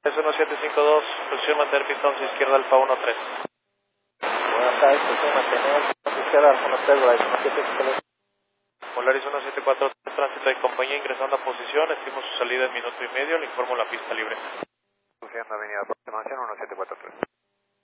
Es 1752, posición mantener pista 11 izquierda, Alfa 13. Buenas tardes, posición mantener pista izquierda, Alfa 13, Volaris 1753. Volaris 174, tránsito de compañía ingresando a posición, estimo su salida en minuto y medio, le informo la pista libre. Subiendo avenida aproximación 1743.